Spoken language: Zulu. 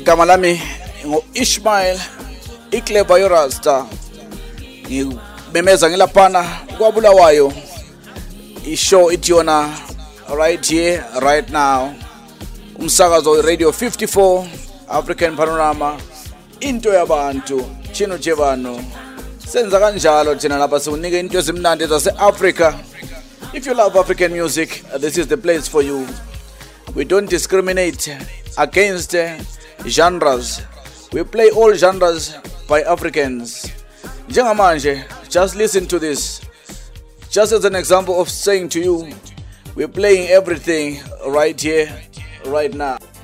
igama lami ngo-Ishmael Iclever Yorasta. Ngimemeza ngilaphana kwaBulawayo. Ishow itiyona right here right now. Umsakazo Radio 54 African Panorama. Into yabantu Chino Chevano. Senza kanjalo thina lapha sikunike into ezimnandi zase-Africa. If you love African music, this is the place for you. We don't discriminate against genres. We play all genres by Africans. Njengamanje, just listen to this. Just as an example of saying to you, we're playing everything right here, right now.